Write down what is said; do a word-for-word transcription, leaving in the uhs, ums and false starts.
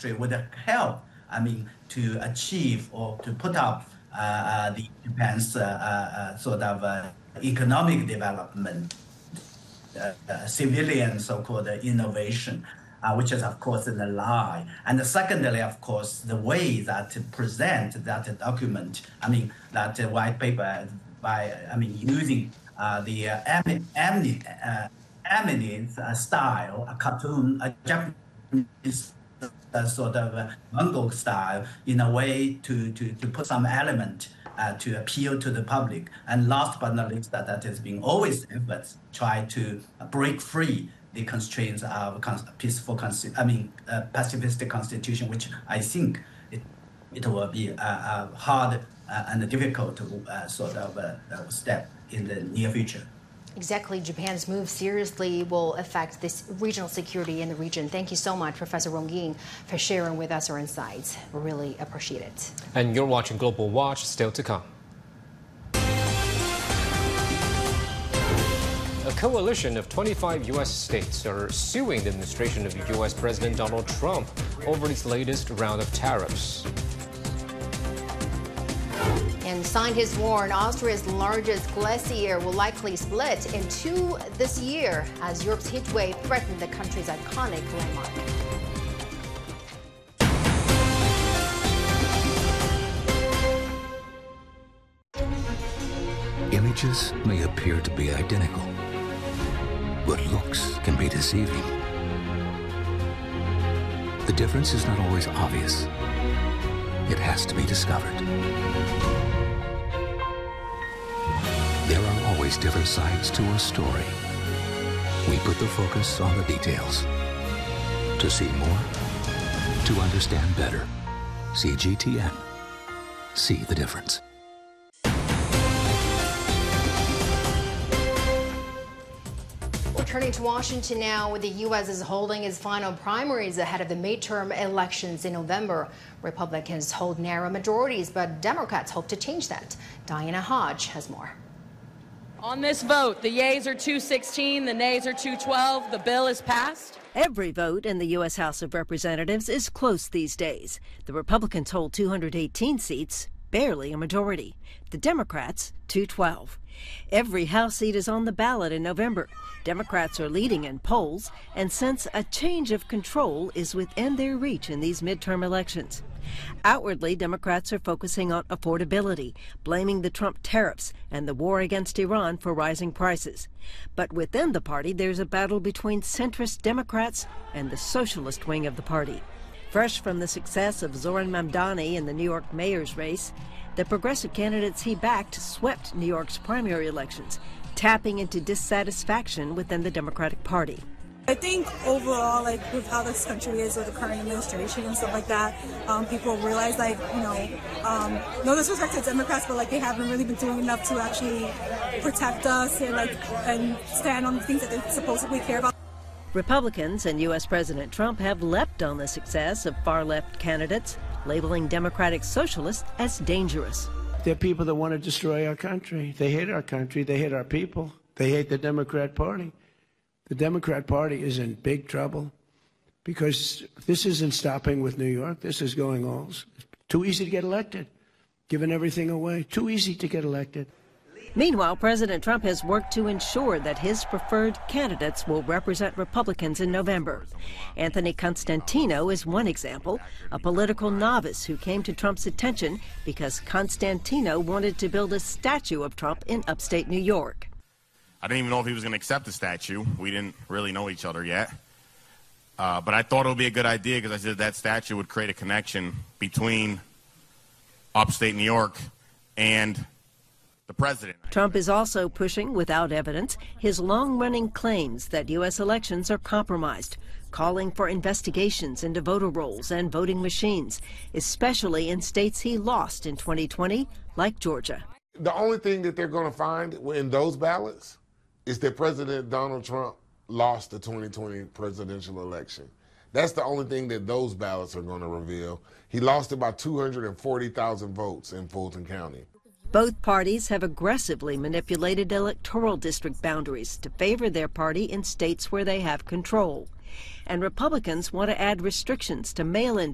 industry would help, I mean, to achieve or to put up uh, uh, the Japan's uh, uh, sort of uh, economic development, uh, uh, civilian so-called innovation, uh, which is, of course, in a lie. And secondly, of course, the way that to present that document, I mean, that uh, white paper by, I mean, using uh, the uh, eminent, uh, eminent uh, style, a cartoon, a Japanese uh, sort of uh, Mongol style, in a way to, to, to put some element uh, to appeal to the public. And last but not least, that, that has been always efforts try to break free the constraints of peaceful, I mean, uh, pacifistic constitution, which I think it, it will be a, a hard uh, and difficult uh, sort of uh, step in the near future. Exactly. Japan's move seriously will affect this regional security in the region. Thank you so much, Professor Rong Ying, for sharing with us our insights. We really appreciate it. And you're watching Global Watch, still to come. A coalition of twenty-five U S states are suing the administration of U S President Donald Trump over its latest round of tariffs. And scientists warn Austria's largest glacier will likely split in two this year as Europe's heat wave threatened the country's iconic landmark. Images may appear to be identical, but looks can be deceiving. The difference is not always obvious. It has to be discovered. There are always different sides to a story. We put the focus on the details. To see more, to understand better. C G T N. See the difference. Turning to Washington now, with the U S is holding its final primaries ahead of the midterm elections in November. Republicans hold narrow majorities, but Democrats hope to change that. Diana Hodge has more. On this vote, the yeas are two sixteen, the nays are two twelve. The bill is passed. Every vote in the U S House of Representatives is close these days. The Republicans hold two hundred eighteen seats, barely a majority. The Democrats, two twelve. Every House seat is on the ballot in November. Democrats are leading in polls and sense a change of control is within their reach in these midterm elections. Outwardly, Democrats are focusing on affordability, blaming the Trump tariffs and the war against Iran for rising prices. But within the party, there's a battle between centrist Democrats and the socialist wing of the party. Fresh from the success of Zohran Mamdani in the New York mayor's race, the progressive candidates he backed swept New York's primary elections, tapping into dissatisfaction within the Democratic Party. I think overall, like with how this country is with the current administration and stuff like that, um, people realize, like, you know, um, no disrespect to Democrats, but like they haven't really been doing enough to actually protect us and like and stand on the things that they supposedly care about. Republicans and U S President Trump have leapt on the success of far-left candidates, labeling Democratic socialists as dangerous. They're people that want to destroy our country. They hate our country. They hate our people. They hate the Democrat Party. The Democrat Party is in big trouble because this isn't stopping with New York. This is going all. It's too easy to get elected, giving everything away. Too easy to get elected. Meanwhile, President Trump has worked to ensure that his preferred candidates will represent Republicans in November. Anthony Constantino is one example, a political novice who came to Trump's attention because Constantino wanted to build a statue of Trump in upstate New York. I didn't even know if he was going to accept the statue. We didn't really know each other yet. Uh, but I thought it would be a good idea because I said that statue would create a connection between upstate New York and the president. Trump is also pushing, without evidence, his long-running claims that U S elections are compromised, calling for investigations into voter rolls and voting machines, especially in states he lost in twenty twenty, like Georgia. The only thing that they're going to find in those ballots is that President Donald Trump lost the twenty twenty presidential election. That's the only thing that those ballots are going to reveal. He lost about two hundred forty thousand votes in Fulton County. Both parties have aggressively manipulated electoral district boundaries to favor their party in states where they have control. And Republicans want to add restrictions to mail-in